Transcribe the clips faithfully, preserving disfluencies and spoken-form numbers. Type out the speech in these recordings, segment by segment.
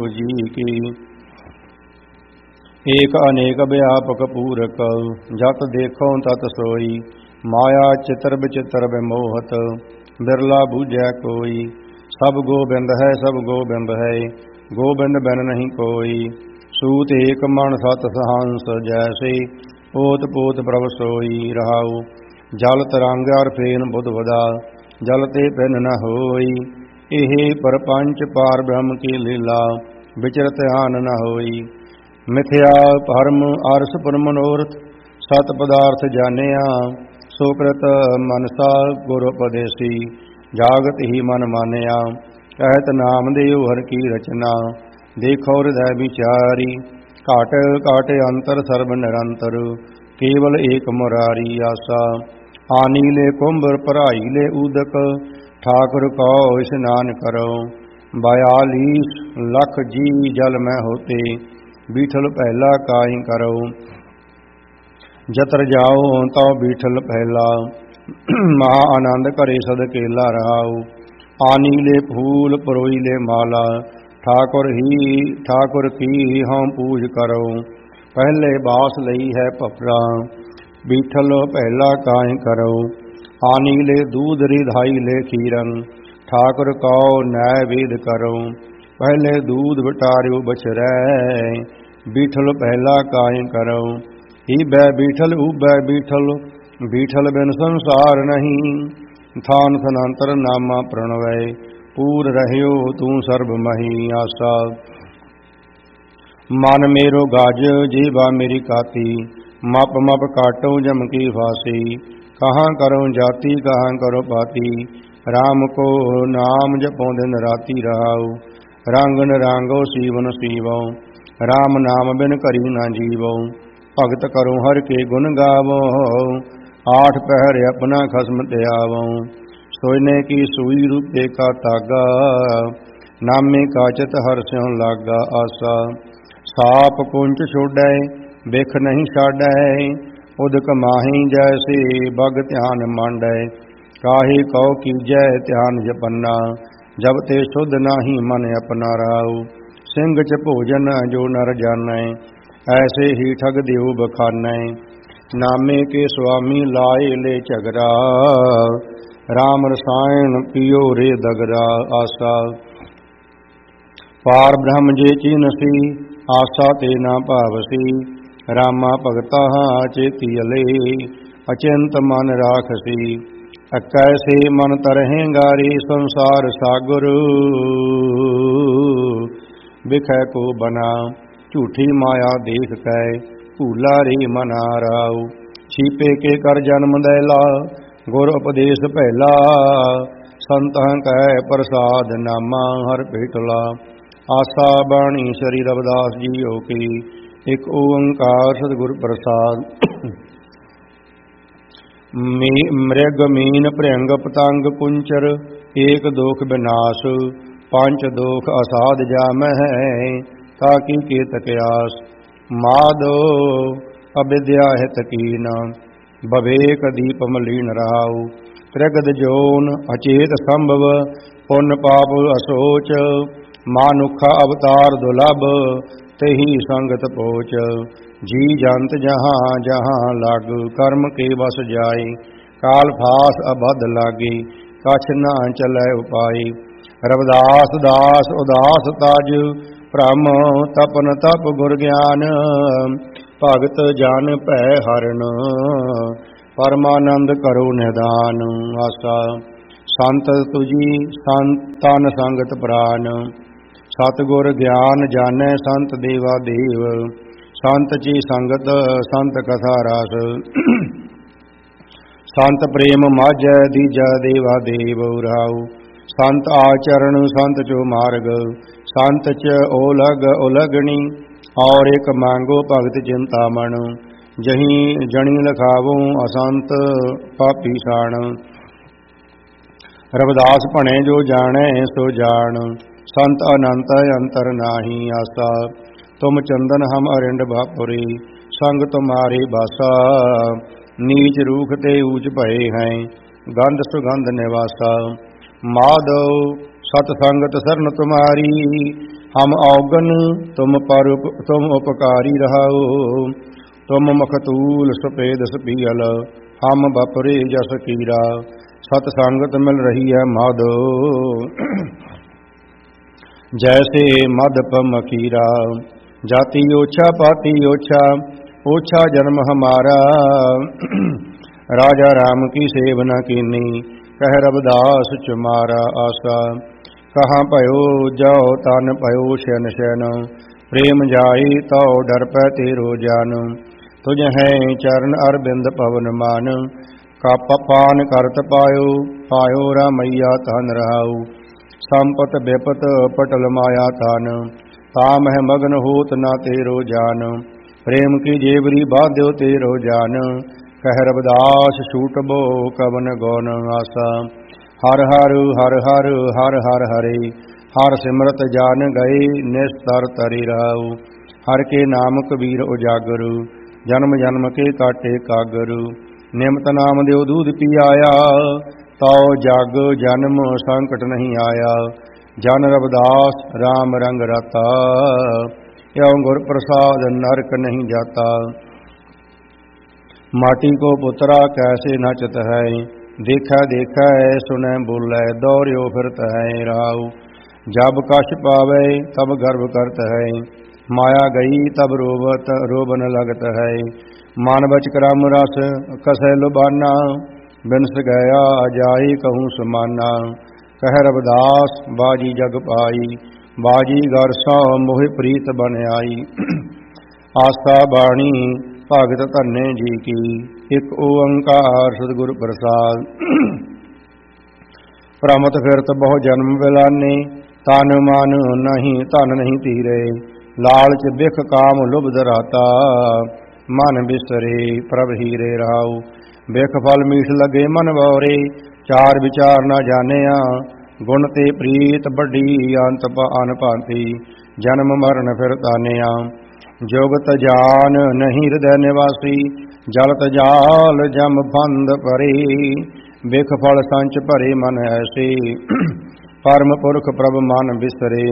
जी की। एक अनेक व्यापक पूरक, जत देखो तत सोई। माया चित्र विचित्र विमोहत, बिरला बूझै कोई। सब गोबिंद है सब गोबिंद है, गोबिंद बिन नहीं कोई। सूत एक मन सत सहांस, जैसे ओत पोत प्रभ सोई। रहाऊ जल तरंग अर फेन बुध बदा, जल ते पिन न होई। एहे परपंच पार ब्रह्म की लीला, विचरत आन न होई। मिथ्या भरम अरस पुर मनोरथ, सत पदार्थ जानिया। सुकृत मनसा गुर उपदेसी, जागत ही मन मानिया। कहत नाम देव हर की रचना, देखो हृदय विचारी। घाट घाट अंतर सर्व निरंतर, केवल एक मुरारी। आसा आनी ले कुंभ भराई ले उदक, ठाकुर कहो स्नान करो। बयालीस लख जी जल में होते, बीठल पहला काई करो। जतर जाओ तो बीठल पहला, महा आनंद करे सद केला। रहाऊ आनी ले फूल परोई ले माला, ठाकुर ही ठाकुर की हम पूज करो। पहले बास लई है पपरा, बीठल पहला काई करो। आनी ले दूध रिधाई ले खीरन, ठाकुर कहो न्याय वेद करो। पहले दूध बटार्यो बछरै, बीठल पहला काई करो। ईबै बीठल उबै बीठल, बीठल बिन संसार नहीं। थान सनांतर नामा प्रणवै, पूर रहयो तू सर्ब मही। आसा मन मेरो गाज जीवा मेरी काती, मप मप काटो जम की फांसी। कहाँ करो जाति कहाँ करो पाती, राम को नाम जपो दिन राती। रहाऊ रंग न रांगो सीवन सीवो, राम नाम बिन करी ना जीवो। भगत करो हर के गुण गावो, आठ पहर अपना खसम त्यावो। सोने की सुई रूपे का तागा, नामे काचत हर स्यों लागा। आसा साप कुंच छोड़ै, बिख नहीं छाड़ै। उदक माही जैसे बग ध्यान मांडै। काहे कहो कीजै ध्यान जपन्ना, जब ते शुद्ध नाही मन अपना। राऊ सिंह च भोजन जो नर जानै, ऐसे ही ठग देव बखानै। नामे के स्वामी लाए ले झगड़ा, राम रसायन पियो रे दगरा। आसा पार ब्रह्म जे चीनसी, आसा ते ना भावसी। रामा भगता चेती अले, अचिंत मन राखसी। कैसे मन तरहे गारी, संसार सागर बिखै को बना। झूठी माया देख कै, भूला रे मना। राऊ छीपे के कर जन्म दैला, गुर उपदेश पहला। संत कह प्रसाद नामा, हर भेटला। आसा बाणी श्री रविदास जी हो की, एक ओंकार सतगुर प्रसाद। मृग मीन भृंग पतंग कुंचर, एक दोख विनाश। पंच दोख असाध जामह, ताकि केत क्यास। माधो अविद्या हित कीन, बवेक दीप मलीन। रहाऊ त्रिगद जोन अचेत संभव, पुण्य पाप असोच। मानुखा अवतार दुलभ, तेहि संगत पोच। जी जंत जहाँ जहाँ लाग, कर्म के बस जाय। काल फास अबध लागे, कछ न चलै उपाय। रविदास दास उदास ताज, भ्रम तपन तप गुर ज्ञान। भगत जन भै हरण, परमानंद करो निदान। आसा संत तुझी संतन संगत प्राण, सतगुर ज्ञान जानै संत देवा देव। संत ची संगत संत कथा रास, संत प्रेम माझै दीजा देवा देव। राऊ संत आचरण संत चो मार्ग, संत च ओलग उलगणी। और एक मांगो भगत चिंतामण, जही जणी लखावो असंत पापी साण। रविदास भणे जो जाने सो जान, संत अनंत अंतर नाही। आसा तुम चंदन हम अरिंड भापुरी, संग तुम्हारे बासा। नीच रूख ते ऊच भये हैं, गंध सुगंध निवासा। माधव सतसंगत शरण तुम्हारी, हम औगन तुम पर तुम उपकारी रहाओ, तुम मखतूल सफेद सपीयल, हम बपरे जस कीरा, सतसंगत मिल रही है माधो, जैसे मदप मकीरा। जाति ओछा पाति ओछा, ओछा जन्म हमारा, राजा राम की सेवना कीनी, कह रविदास चुमारा आशा। कहाँ पयो जाओ तन पयो शैन शैन, प्रेम जाई तो डर पै तेरो जान, तुझ है चरण अरविंद पवन मान, का पान करत पायो, पायो रामैया तन रहाऊ, संपत बेपत पटल माया तान, ताम है मगन होत ना तेरो जान, प्रेम की जेवरी बाध्यो तेरो जान, कह रविदास छूट बो कवन गौन आशा। हर हर हर हर हर हर हरे, हर सिमरत जान गए निस्तर तरी राऊ, हर के नाम कबीर उजागरु, जन्म जन्म के काटे कागरु, निमत नाम देव दूध पियाया, तो जग जन्म संकट नहीं आया, जन रविदास राम रंग रता, यो गुर प्रसाद नरक नहीं जाता। माटी को पुतरा कैसे नचत है, देखा देखा है सुनै बोलै, दौड़ियो फिरत है राव, जब कश पावे तब गर्व करत है, माया गई तब रोबत रोबन लगत है, मान बच करम रस कसै लुबाना, बिनस गया जाई कहूँ समाना, कह रविदास बाजी जग पाई, बाजी घर सौ मोह प्रीत बन आई, आस्था बाणी भगत धन्य जी की, एक ओंकार सतगुर प्रसाद। प्रमत फिरत बहु जन्म बिलाने, तन मन नहीं धन नहीं तीरे, लालच बिख काम लुभ दराता, मन बिसरे प्रभ हीरे राऊ, बिख फल मीठ लगे मन बौरे, चार विचार न जानिया, गुण ते प्रीत बड़ी अंत अन भांति, जन्म मरण फिर तानिया, जोगत जान नहीं हृदय निवासी, जलत जाल जम बंद परे, बिख फल संच भरे मन ऐसे, परम पुरख प्रभ मन बिसरे,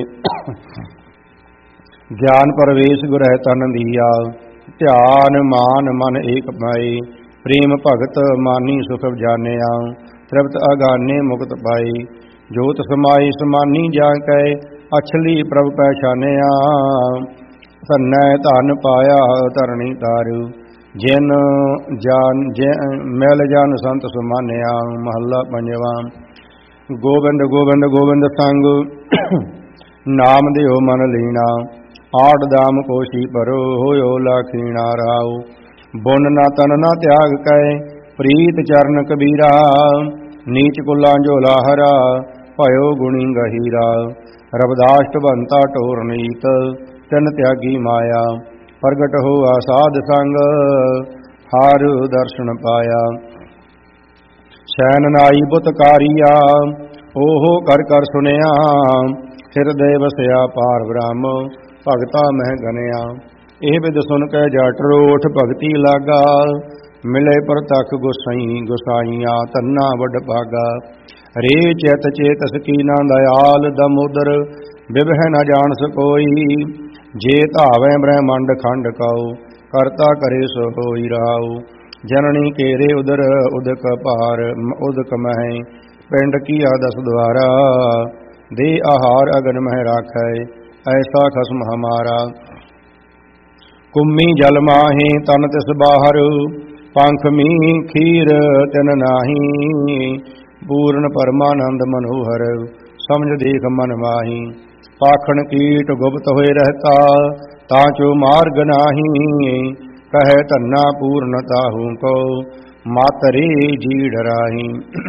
ज्ञान प्रवेश गुरह तन दिया, ध्यान मान मन एक पाए, प्रेम भगत मानी सुख जानिया, तृप्त अगाने मुक्त पाए, जोत समाई समानी जा कै, अछली प्रभ पहचानिया, धन्य धन पाया धरणी तारू, जिन जान जिन मिल जान संत सुमानिया। महला पंजवा। गोबिंद गोबिंद गोबिंद संग नाम दियो मन लीना, आठ दाम कोशी परो होयो लाखीना राव, बुन ना तन ना त्याग कै प्रीत चरण कबीरा, नीच कुला झोला हरा भयो गुणी गहीरा, रविदास बंता टोर नीत तिन त्यागी माया, प्रगट हुआ साध संग हार दर्शन पाया, सैन नाई बुतकारिया ओहो कर कर सुनिया, हिरदय वसया पार ब्रह्म भगता मह गनिया, एह विद सुन कै जट रोठ भगती लागा, मिले परतख गुसाई गुसाइया तन्ना वड भागा, रे चेत चेतस कीना दयाल दमोदर, बिबह न जान सकोई, जे धावै ब्रह्मंड खंड कौ, करता करे सो होई राव, जननी केरे उदर उदक पार उदक मह, पिंड किया दस द्वारा, दे आहार अगन मह राखै, ऐसा खसम हमारा, कुम्मी जल माही तन तिस बाहर, पंख मी खीर तिन नाही, पूर्ण परमानंद मनोहर, समझ देख मन माही, पाखण कीट गुप्त होए रहता, ताचो मार्ग नाही, कह धन्ना पूर्णता हूँ को, मातरे जी डराही।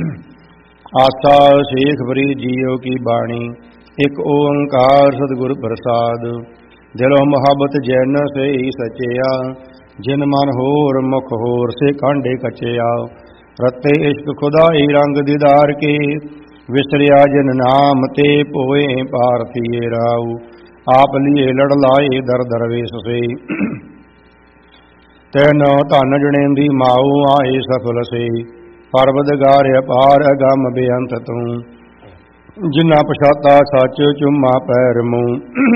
आस्था शेख फरीद जियो की बाणी, एक ओंकार सतगुर प्रसाद, दिलो मोहब्बत जैन से ही सचेया, जिन मन होर मुख होर से कांडे कचेया, रते इश्क खुदाई रंग दीदार के, विसरिया जिन नाम ते पोए पारतीये राव, आप लिए लड़ लाए दर दरवेश से, तैन धन जनेंदी माऊ आए सफल से, परवदगार अपार अगम बेअंत तू, ਜਿਨਾ ਪਛਾਤਾ ਸੱਚ ਚੁੰਮਾ ਪੈਰ ਮੂੰਹ।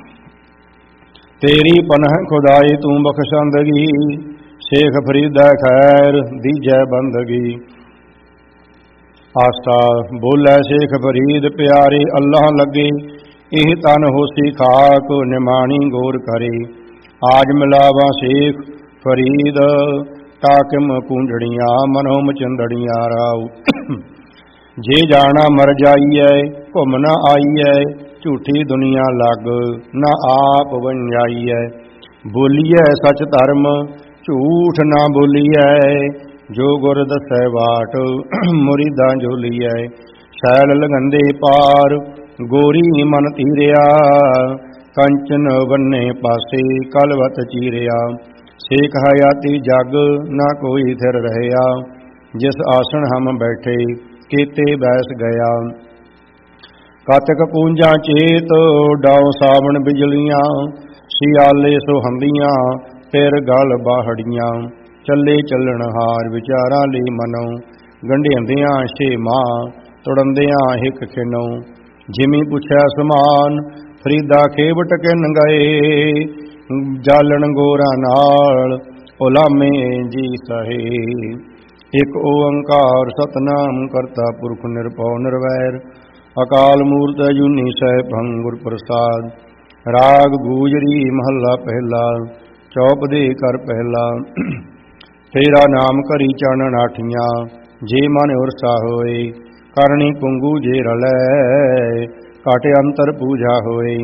ਤੇਰੀ ਪਨਹ ਖੁਦਾਈ ਤੂੰ ਬਖਸ਼ੰਦਗੀ, ਸ਼ੇਖ ਫਰੀਦਾ ਖੈਰ ਦੀਜੈ ਬੰਦਗੀ। ਆਸਾ ਬੋਲੇ ਸ਼ੇਖ ਫਰੀਦ ਪਿਆਰੇ ਅੱਲਾਹ ਲੱਗੇ, ਇਹ ਤਨ ਹੋਸੀ ਖਾਕ ਨਿਮਾਣੀ ਗੌਰ ਕਰੇ। ਆਜ ਮਿਲਾਵਾ ਸ਼ੇਖ ਫਰੀਦ ਟਾਕਿਮ ਕੂੰਜੜੀਆਂ ਮਨੋ ਮਚੰਦੜੀਆਂ ਰਾਉ। ਜੇ ਜਾਣਾ ਮਰ ਜਾਈਐ ਘੁੰਮ ਨਾ ਆਈਐ, ਝੂਠੀ ਦੁਨੀਆ ਲੱਗ ਨਾ ਆਪ ਵੰਜਾਈਐ। ਬੋਲੀਐ ਸੱਚ ਧਰਮ ਝੂਠ ਨਾ ਬੋਲੀਐ, ਜੋ ਗੁਰ ਦੱਸੈ ਬਾਟ ਮੁਰੀਦਾਂ ਝੋਲੀਐ। ਸ਼ੈਲ ਲੰਘੰਦੇ ਪਾਰ ਗੋਰੀ ਮਨ ਧੀਰਿਆ, ਕੰਚਨ ਬੰਨੇ ਪਾਸੇ ਕਲਵਤ ਚੀਰਿਆ। ਸੇਖ ਹਯਾਤੀ ਜਗ ਨਾ ਕੋਈ ਥਿਰ ਰਹਿਆ, ਜਿਸ ਆਸਣ ਹਮ ਬੈਠੇ ਕੀਤੇ ਬੈਸ ਗਿਆ। ਕਾਤਕ ਪੂੰਜਾਂ ਚੇਤ ਡਾਉ ਸਾਵਣ ਬਿਜਲੀਆਂ, ਸਿਆਲੇ ਸੁਹੰਦੀਆਂ ਫਿਰ ਗਲ ਬਾਹੜੀਆਂ। ਚੱਲੇ ਚੱਲਣ ਹਾਰ ਵਿਚਾਰਾਂ ਲਈ ਮਨੋਂ, ਗੰਢਿਆਂਦਿਆਂ ਛੇਮਾਂ ਤੁੜੰਦਿਆਂ ਹਿੱਕ ਖਿਨੋਂ। ਜਿਮੀ ਪੁੱਛਿਆ ਸਮਾਨ ਫਰੀਦਾ ਖੇਵਟ ਕਿਨ ਗਏ, ਜਾਲਣ ਗੋਰਾਂ ਨਾਲ ਉਲਾਮੇ ਜੀ ਸਹੇ। ਇਕ ਓੰਕਾਰ ਸਤਨਾਮ ਕਰਤਾ ਪੁਰਖ ਨਿਰਭਉ ਨਿਰਵੈਰ, ਅਕਾਲ ਮੂਰਤ ਅਜੂਨੀ ਸੈਭੰ ਗੁਰ ਪ੍ਰਸਾਦ। ਰਾਗ ਗੂਜਰੀ ਮਹੱਲਾ ਪਹਿਲਾ, ਚੌਪਦੇ ਕਰ ਪਹਿਲਾ। ਤੇਰਾ ਨਾਮ ਕਰੀ ਚਾਨਣ ਆਠੀਆਂ, ਜੇ ਮਨ ਉਰਸਾ ਹੋਏ। ਕਰਨੀ ਕੁੰਗੂ ਜੇ ਰਲੈ, ਘਟ ਅੰਤਰ ਪੂਜਾ ਹੋਏ।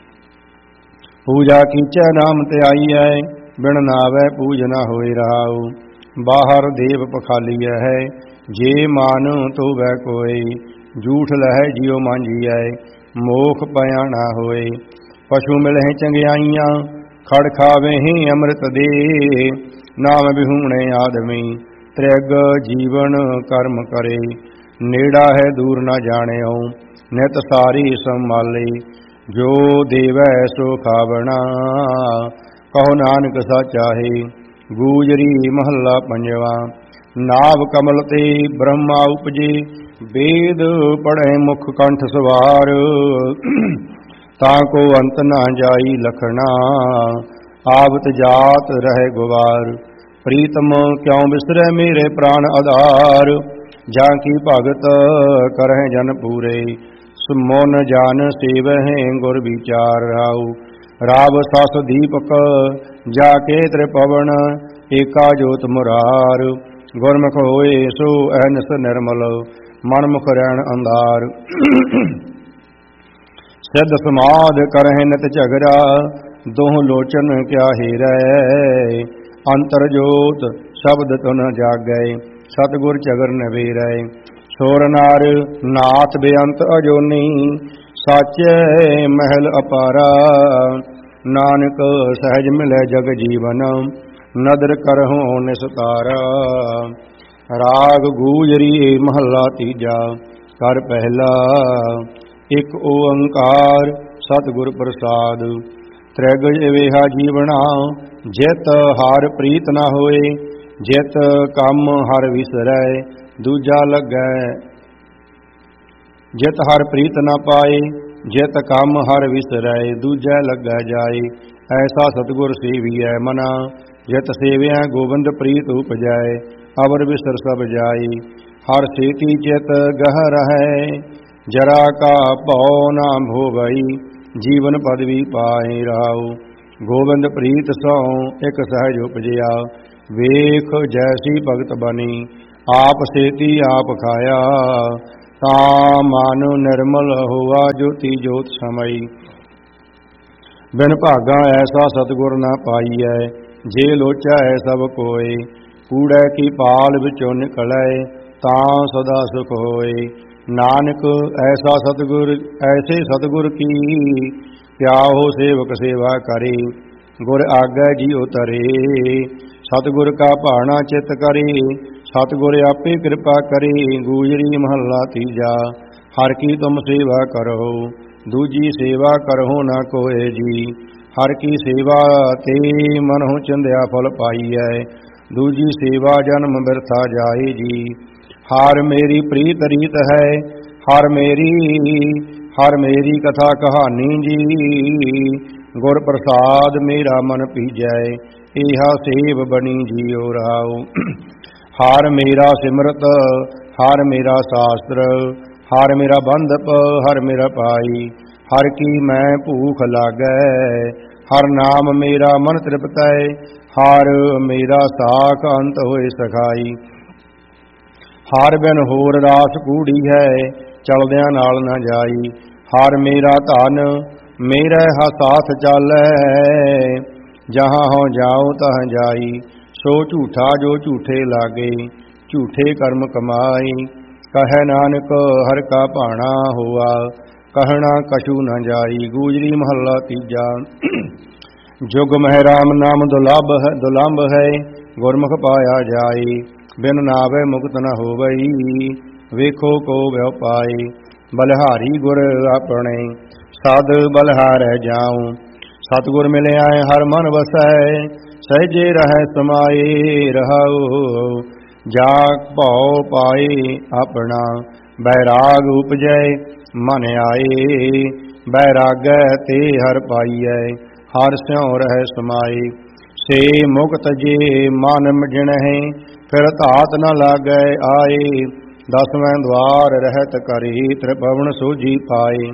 ਪੂਜਾ ਕੀਚੈ ਨਾਮ ਧਿਆਈਐ, ਬਿਨ ਨਾਵੈ ਪੂਜ ਨਾ ਹੋਏ ਰਹਾਉ। ਬਾਹਰ ਦੇਵ ਪਖਾਲੀਐ ਹੈ, ਜੇ ਮਨ ਧੋਵੈ ਕੋਇ। ਝੂਠ ਲਹੈ ਜਿਉ ਮਾਂਜੀਐ, ਮੋਖ ਪਿਆ ਨਾ ਹੋਏ। ਪਸ਼ੂ ਮਿਲਹਿ ਚੰਗਿਆਈਆਂ, ਖੜ ਖਾਵੇਹੀਂ ਅੰਮ੍ਰਿਤ ਦੇ। ਨਾਮ ਬਿਹੂਣੇ ਆਦਮੀ, ਤ੍ਰਿਗ ਜੀਵਨ ਕਰਮ ਕਰੇ। ਨੇੜਾ ਹੈ ਦੂਰ ਨਾ ਜਾਣਿਓ, ਨਿਤ ਸਾਰੀ ਸੰਭਾਲੇ। ਜੋ ਦੇਵੈ ਸੋ ਖਾਵਣਾ, ਕਹੋ ਨਾਨਕ ਸਾਚਾ ਹੈ। ਗੂਜਰੀ ਮਹੱਲਾ ਪੰਜਵਾ। ਨਾਭ ਕਮਲ ਤੇ ਬ੍ਰਹਮਾ ਉਪਜੇ, ਵੇਦ ਪੜ੍ਹੇ ਮੁਖ ਕੰਠ ਸਵਾਰ। ਤਾਂ ਕੋ ਅੰਤ ਨਾ ਜਾਈ ਲਖਣਾ, ਆਵਤ ਜਾਤ ਰਹਿ ਗੁਵਾਰ। ਪ੍ਰੀਤਮ ਕਿਉ ਬਿਸਰੈ ਮੇਰੇ ਪ੍ਰਾਨ ਆਧਾਰ, ਜਾਂ ਕੀ ਭਗਤ ਕਰਹਿ ਜਨ ਪੂਰੇ। ਸੁਮਨ ਜਾਨ ਸੇਵਹਿ ਗੁਰ ਵਿਚਾਰ ਰਾਉ। ਰਾਵ ਸਸ ਦੀਪਕ ਜਾ ਕੇ ਤ੍ਰਿਪਵਨ, ਏਕਾ ਜੋਤ ਮੁਰਾਰ। ਗੁਰਮੁਖ ਹੋਏ ਸੋ ਅਹਨਸ ਨਿਰਮਲ, ਮਨ ਮੁਖ ਰਹਿਣ ਅੰਧਾਰ। ਸਿੱਧ ਸਮਾਧ ਕਰਹਿ ਨਿਤ ਝਗੜਾ, ਦੋਹ ਲੋਚਨ ਕਿਆ ਹੀਰੈ। ਅੰਤਰ ਜੋਤ ਸ਼ਬਦ ਤੁਨ ਜਾਗੈ, ਸਤਿਗੁਰ ਚਗਰ ਨਵੇਰੈ। ਸੋਰ ਨਾਰ ਨਾਥ ਬੇਅੰਤ ਅਜੋਨੀ, ਸਾਚੈ ਮਹਿਲ ਅਪਾਰਾ। ਨਾਨਕ ਸਹਿਜ ਮਿਲੈ ਜਗ ਜੀਵਨ, ਨਦਰ ਕਰਹੁ ਨਿਸਤਾਰਾ। ਰਾਗ ਗੂਜਰੀ ਮਹੱਲਾ ਤੀਜਾ, ਕਰ ਪਹਿਲਾ। ਇਕ ਓੰਕਾਰ ਸਤਿਗੁਰ ਪ੍ਰਸਾਦ। ਤ੍ਰਿਗ ਏਹਾ ਜੀਵਣਾ, ਜਿਤ ਹਰ ਪ੍ਰੀਤ ਨਾ ਹੋਏ। ਜਿਤ ਕੰਮ ਹਰ ਵਿਸਰੈ, ਦੂਜਾ ਲੱਗੈ। ਜਿਤ ਹਰ ਪ੍ਰੀਤ ਨਾ ਪਾਏ, ਜਿਤ ਕੰਮ ਹਰ ਵਿਸਰੈ। ਦੂਜੈ ਲੱਗੈ ਜਾਏ, ਐਸਾ ਸਤਿਗੁਰ ਸੇਵੀਐ ਮਨਾ। ਜਿਤ ਸੇਵਿਆ ਗੋਬਿੰਦ ਪ੍ਰੀਤ ਉਪਜੈ, ਅਵਰ ਵਿਸਰ ਸਭ ਜਾਈ। ਹਰ ਸੇਤੀ ਚਿਤ ਗਹ ਰਹੈ, ਜਰਾ ਕਾ ਭਉ ਨਾ ਭੋਵਈ। ਜੀਵਨ ਪਦਵੀ ਪਾਏ ਰਾਉ, ਗੋਬਿੰਦ ਪ੍ਰੀਤ ਸੋ ਇਕ ਸਹਿਜ ਉਪਜਿਆ। ਵੇਖ ਜੈਸੀ ਭਗਤ ਬਣੀ, ਆਪ ਸੇਤੀ ਆਪ ਖਾਇਆ। ਤਾਂ ਮਨ ਨਿਰਮਲ ਹੋਆ, ਜੋਤੀ ਜੋਤ ਸਮਈ। ਬਿਨ ਭਾਗਾ ਐਸਾ ਸਤਿਗੁਰ ਨਾ ਪਾਈਐ, ਜੇ ਲੋਚੈ ਸਭ ਕੋਇ। ਕੂੜੈ ਕੀ ਪਾਲ ਵਿੱਚੋਂ ਨਿਕਲੈ, ਤਾਂ ਸਦਾ ਸੁਖ ਹੋਏ। ਨਾਨਕ ਐਸਾ ਸਤਿਗੁਰ ਐਸੇ ਸਤਿਗੁਰ ਕੀ, ਪਿਆਹੋ ਸੇਵਕ ਸੇਵਾ ਕਰੇ। ਗੁਰ ਆਗੈ ਜੀਉ ਤਰੇ, ਸਤਿਗੁਰ ਕਾ ਭਾਣਾ ਚਿਤ ਕਰੇ। ਸਤਿਗੁਰ ਆਪੇ ਕਿਰਪਾ ਕਰੇ। ਗੂਜਰੀ ਮਹੱਲਾ ਤੀਜਾ। ਹਰ ਕੀ ਤੁਮ ਸੇਵਾ ਕਰੋ, ਦੂਜੀ ਸੇਵਾ ਕਰਹੁ ਨਾ ਕੋਇ ਜੀ। ਹਰ ਕੀ ਸੇਵਾ ਤੇ ਮਨਹੁ ਚੰਦਿਆ ਫਲ ਪਾਈਐ, ਦੂਜੀ ਸੇਵਾ ਜਨਮ ਬਿਰਥਾ ਜਾਏ ਜੀ। ਹਾਰ ਮੇਰੀ ਪ੍ਰੀਤ ਰੀਤ ਹੈ, ਹਰ ਮੇਰੀ ਹਰ ਮੇਰੀ ਕਥਾ ਕਹਾਣੀ ਜੀ, ਗੁਰ ਪ੍ਰਸਾਦ ਮੇਰਾ ਮਨ ਪੀਜੈ, ਇਹਾ ਸੇਵ ਬਣੀ ਜੀਉ ਰਹਾਉ। ਹਰ ਮੇਰਾ ਸਿਮਰਤ ਹਰ ਮੇਰਾ ਸ਼ਾਸਤਰ, ਹਰ ਮੇਰਾ ਬੰਧਪ ਹਰ ਮੇਰਾ ਪਾਈ, ਹਰ ਕੀ ਮੈਂ ਭੂਖ ਲਾਗੈ, ਹਰ ਨਾਮ ਮੇਰਾ ਮਨ ਤ੍ਰਿਪਤੈ, ਹਰ ਮੇਰਾ ਸਾਖ ਅੰਤ ਹੋਏ ਸਖਾਈ। ਹਰ ਬਿਨ ਹੋਰ ਰਾਸ ਕੂੜੀ ਹੈ, ਚਲਦਿਆਂ ਨਾਲ ਨਾ ਜਾਈ, ਹਰ ਮੇਰਾ ਧਨ ਮੇਰਾ ਹਾ ਸਾਥ ਚਾਲੈ, ਜਹਾਂ ਹੋ ਜਾਉ ਤਹਾਂ ਜਾਈ, ਸੋ ਝੂਠਾ ਜੋ ਝੂਠੇ ਲਾਗੇ, ਝੂਠੇ ਕਰਮ ਕਮਾਈ। ਕਹੈ ਨਾਨਕ ਹਰ ਕਾ ਭਾਣਾ ਹੋਆ, ਕਹਿਣਾ ਕਛੂ ਨ ਜਾਈ। ਗੂਜਰੀ ਮਹੱਲਾ ਤੀਜਾ। ਜੁਗ ਮਹਿ ਰਾਮ ਨਾਮ ਦੁਲਭ ਹੈ ਦੁਲੰਭ ਹੈ, ਗੁਰਮੁਖ ਪਾਇਆ ਜਾਈ, ਬਿਨ ਨਾਵੇ ਮੁਕਤ ਨ ਹੋਵਈ, ਵੇਖੋ ਕੋ ਵਿਉ ਪਾਈ। ਬਲਿਹਾਰੀ ਗੁਰ ਆਪਣੇ ਸਾਧ ਬਲਿਹਾਰੈ ਜਾਉ, ਸਤਿਗੁਰ ਮਿਲਿਆ ਹਰ ਮਨ ਵਸੈ, ਸਹਿਜੇ ਰਹਿ ਸਮਾਏ ਰਹਾਉ। ਜਾ ਭਉ ਪਾਏ ਆਪਣਾ, ਬੈਰਾਗ ਉਪਜੈ ਮਨ ਆਏ, ਬੈਰਾਗੈ ਤੇ ਹਰ ਪਾਈਐ, ਹਰ ਸਿਉ ਰਹਿ ਸਮਾਏ। ਸੇ ਮੁਕਤ ਜੇ ਮਨ ਜਿਣਹਿ, ਫਿਰ ਧਾਤ ਨ ਲਾਗੈ ਆਏ, ਦਸਵੇਂ ਦਵਾਰ ਰਹਿਤ ਕਰੀ, ਤ੍ਰਿਭੁਵਨ ਸੋਝੀ ਪਾਏ।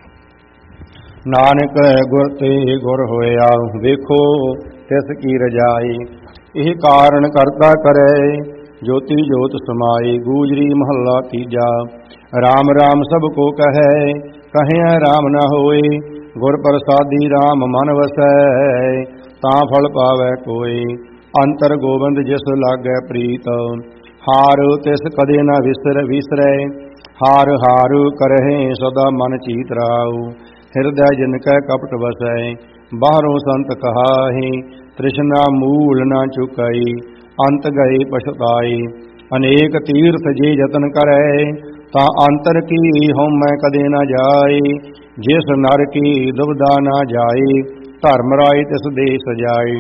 ਨਾਨਕ ਗੁਰ ਤੇ ਗੁਰ ਹੋਇਆ, ਵੇਖੋ ਤਿਸ ਕੀ ਰਜਾਈ, ਇਹ ਕਾਰਨ ਕਰਤਾ ਕਰੈ, ਜੋਤੀ ਜੋਤ ਸਮਾਈ। ਗੂਜਰੀ ਮਹੱਲਾ ਤੀਜਾ। ਰਾਮ ਰਾਮ ਸਭ ਕੋ ਕਹੈ, ਕਹਿਆ ਰਾਮ ਨ ਹੋਏ, ਗੁਰ ਪ੍ਰਸਾਦੀ ਰਾਮ ਮਨ ਵਸੈ, ਤਾਂ ਫਲ ਪਾਵੈ ਕੋਇ। ਅੰਤਰ ਗੋਬਿੰਦ ਜਿਸ ਲਾਗੈ ਪ੍ਰੀਤ, ਹਾਰ ਤਿਸ ਕਦੇ ਨ ਵਿਸਰ ਵਿਸਰੈ, ਹਾਰ ਹਾਰ ਕਰਹਿ ਸਦਾ ਮਨ ਚੀਤ ਰਾਉ। ਹਿਰਦੈ ਜਿਨ ਕੈ ਕਪਟ ਵਸੈ, ਬਾਹਰੋਂ ਸੰਤ ਕਹਾਹੀ, ਤ੍ਰਿਸ਼ਨਾ ਮੂਲ ਨ ਚੁਕਈ, ਅੰਤ ਗਏ ਪਛਤਾਈ। ਅਨੇਕ ਤੀਰਥ ਜੇ ਯਤਨ ਕਰੈ, ਤਾਂ ਅੰਤਰ ਕੀ ਹਉਮੈ ਕਦੇ ਨ ਜਾਏ, ਜਿਸ ਨਰ ਕੀ ਦੁਬਦਾ ਨ ਜਾਏ, ਧਰਮ ਰਾਇ ਤਿਸ ਦੇ ਸਜਾਏ।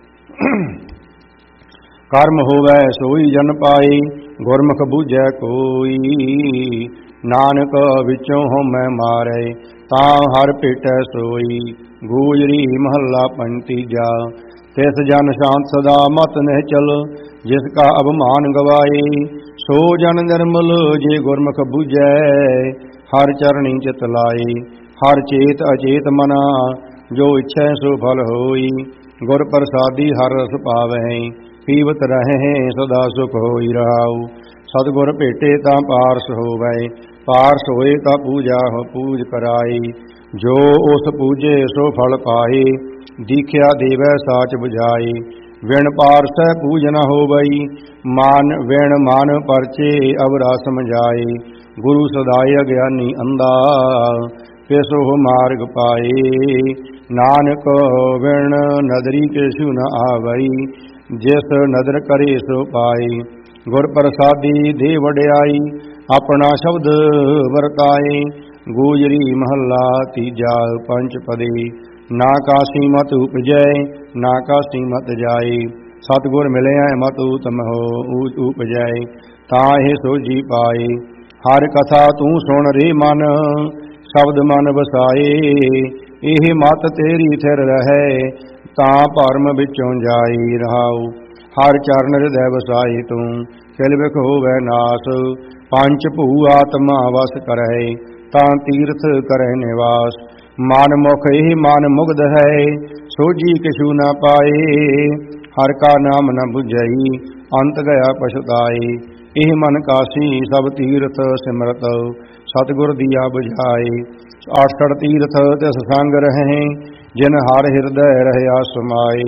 ਕਰਮ ਹੋਵੈ ਸੋਈ ਜਨ ਪਾਈ, ਗੁਰਮੁਖ ਬੂਝੈ ਕੋਈ, ਨਾਨਕ ਵਿੱਚੋਂ ਹਉਮੈ ਮਾਰੈ, ਤਾਂ ਹਰ ਭੇਟੈ ਸੋਈ। ਗੂਜਰੀ ਮਹੱਲਾ ਪੰਤੀਜਾ। ਤਿਸ ਜਨ ਸ਼ਾਂਤ ਸਦਾ ਮਤ ਨਿਹਚਲ, ਜਿਸ ਕਾ ਅਭਿਮਾਨ ਗਵਾਏ, ਸੋ ਜਨ ਨਿਰਮਲ ਜੇ ਗੁਰਮੁਖ ਬੂਝੈ, ਹਰ ਚਰਣੀ ਚਿਤ ਲਾਏ। ਹਰ ਚੇਤ ਅਚੇਤ ਮਨਾ, ਜੋ ਇੱਛੈ ਸੋ ਫਲ ਹੋਈ, ਗੁਰ ਪ੍ਰਸਾਦੀ ਹਰ ਰਸ ਪਾਵੈ, ਪੀਵਤ ਰਹੇ ਸਦਾ ਸੁਖ ਹੋਈ ਰਹਾਉ। ਸਤਿਗੁਰ ਭੇਟੇ ਤਾਂ ਪਾਰਸ ਹੋਵੈ, ਪਾਰਸ ਹੋਏ ਤਾਂ ਪੂਜਾ ਹੋ ਪੂਜ ਕਰਾਈ, ਜੋ ਉਸ ਪੂਜੇ ਸੋ ਫਲ ਪਾਏ, ਦੀਖਿਆ ਦੇਵੈ ਸਾਚ ਬੁਝਾਈ। ਵਿਣ ਪਾਰਸੈ ਪੂਜ ਨ ਹੋਵਈ, ਮਾਨ ਵਿਣ ਮਨ ਪਰਚੇ ਅਵਰਾ ਸਮਝਾਏ। ਗੁਰੂ ਸਦਾਇ ਅਗਿਆਨੀ ਅੰਧਾ, ਤਿਸ ਉਹ ਮਾਰਗ ਪਾਏ। ਨਾਨਕ ਵਿਣ ਨਦਰੀ ਕਿਛੁ ਨ ਆਵਈ, ਜਿਸ ਨਦਰ ਕਰੇ ਸੋ ਪਾਈ। ਗੁਰ ਪ੍ਰਸਾਦੀ ਦੇ ਵਡਿਆਈ, ਆਪਣਾ ਸ਼ਬਦ ਵਰਤਾਏ। ਗੂਜਰੀ ਮਹੱਲਾ ਤੀਜਾ। ਪੰਚ ਪਦੇ। ਨਾ ਕਾਸੀ ਮਤ ਉਪਜੈ, ਨਾ ਕਾਸੀ ਮਤ ਜਾਏ, ਸਤਿਗੁਰ ਮਿਲਿਆ ਮਤ ਊਤਮ ਹੋ ਉਪਜੈ, ਤਾਂ ਇਹ ਸੋਝੀ ਪਾਏ। ਹਰ ਕਥਾ ਤੂੰ ਸੁਣ ਰੇ ਮਨ, ਸ਼ਬਦ ਮਨ ਵਸਾਏ, ਇਹ ਮਤ ਤੇਰੀ ਥਿਰ ਰਹੈ, ਤਾਂ ਭਰਮ ਵਿੱਚੋਂ ਜਾਈ ਰਹਾਉ। ਹਰ ਚਰਨ ਹਿਰਦੈ ਵਸਾਈ ਤੂੰ, ਕਿਲ ਬਿਖ ਹੋਵੈ ਨਾਸ, ਪੰਚ ਭੂ ਆਤਮਾ ਵਸ ਕਰੈ, ਤਾਂ ਤੀਰਥ ਕਰੈ ਨਿਵਾਸ। ਮਨ ਮੁਖ ਇਹ ਮਨ ਮੁਗਧ ਹੈ, ਸੋਝੀ ਕਿਛੂ ਨ ਪਾਏ, ਹਰ ਕਾ ਨਾਮ ਨ ਬੁਝਈ, ਅੰਤ ਗਿਆ ਪਛਤਾਏ। ਇਹ ਮਨ ਕਾਸੀ ਸਭ ਤੀਰਥ ਸਿਮਰਤ, ਸਤਿਗੁਰ ਦੀਆ ਬੁਝਾਏ। ਅਠਸਠ ਤੀਰਥ ਤਿਸ ਸੰਗ ਰਹੇ, ਜਿਨ ਹਰ ਹਿਰਦੈ ਰਹਿਆ ਸਮਾਏ।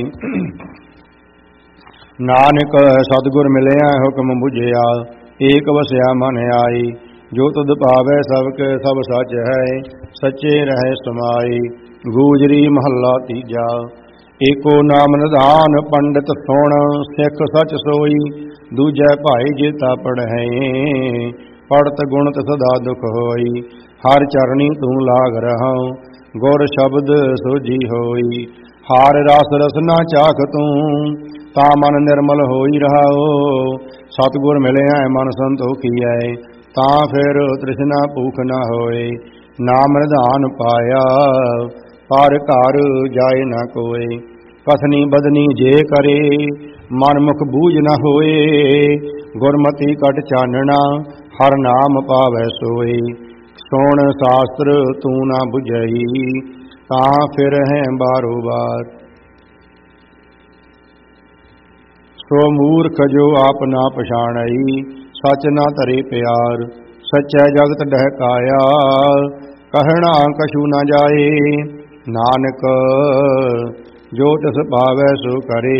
ਨਾਨਕ ਸਤਿਗੁਰ ਮਿਲਿਆ ਹੁਕਮ ਬੁਝਿਆ, ਏਕ ਵਸਿਆ ਮਨ ਆਈ। ਜੋ ਤੁਧ ਭਾਵੈ ਸਭ ਕੇ ਸਭ ਸੱਚ ਹੈ, ਸੱਚੇ ਰਹਿ ਸਮਾਈ। ਗੂਜਰੀ ਮਹੱਲਾ ਤੀਜਾ। ਏਕੋ ਨਾਮ ਨਿਧਾਨ ਪੰਡਿਤ ਸੁਣ, ਸਿੱਖ ਸੱਚ ਸੋਈ, ਦੂਜੈ ਭਾਈ ਜੇਤਾ ਪੜ੍ਹੈ, ਪੜਤ ਗੁਣਤ ਸਦਾ ਦੁਖ ਹੋਈ। ਹਰ ਚਰਣੀ ਤੂੰ ਲਾਗ ਰਹਾਉ, ਗੁਰ ਸ਼ਬਦ ਸੋਝੀ ਹੋਈ। ਹਾਰ ਰਸ ਰਸਨਾ ਚਾਖ ਤੂੰ, ਤਾਂ ਮਨ ਨਿਰਮਲ ਹੋਈ ਰਹਾਉ। ਸਤਿਗੁਰ ਮਿਲਿਆ ਮਨ ਸੰਤੋਖੀਐ, ਤਾਂ ਫਿਰ ਤ੍ਰਿਸ਼ਨਾ ਭੂਖ ਨਾ ਹੋਏ। ਨਾਮ ਨਿਧਾਨ ਪਾਇਆ ਪਰ ਘਰ ਜਾਏ ਨਾ ਕੋਏ। ਕਥਨੀ ਬਦਨੀ ਜੇ ਕਰੇ ਮਨ ਮੁਖ ਬੂਝ ਨਾ ਹੋਏ। ਗੁਰਮਤੀ ਕਟ ਚਾਨਣਾ ਹਰ ਨਾਮ ਪਾਵੈ ਸੋਏ। ਸੁਣ ਸ਼ਾਸਤਰ ਤੂੰ ਨਾ ਬੁਝਈ ਤਾਂ ਫਿਰ ਹੈ ਬਾਰੋ ਬਾਰ। ਸੋ ਮੂਰਖ ਜੋ ਆਪ ਨਾ ਪਛਾਣਈ ਸਚ ਨਾ ਧਰੇ ਪਿਆਰ। ਸਚੈ ਜਗਤ ਡਹਿਕਾਇਆ ਕਹਿਣਾ ਕਛੂ ਨਾ ਜਾਏ। ਨਾਨਕ ਜੋ ਤਿਸ ਭਾਵੈ ਸੋ ਕਰੇ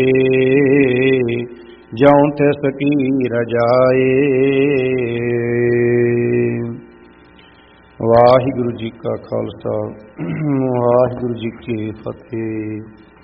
ਜਿਉ ਤਿਸ ਕੀ ਰਜਾਏ। ਵਾਹਿਗੁਰੂ ਜੀ ਕਾ ਖਾਲਸਾ ਵਾਹਿਗੁਰੂ ਜੀ ਕੀ ਫਤਿਹ।